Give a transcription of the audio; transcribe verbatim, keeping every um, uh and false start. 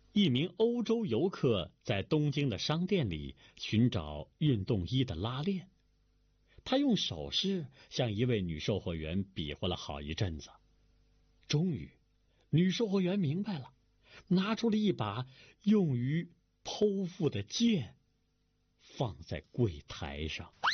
一名欧洲游客在东京的商店里寻找运动衣的拉链，他用手势向一位女售货员比划了好一阵子。终于，女售货员明白了，拿出了一把用于剖腹的剑，放在柜台上。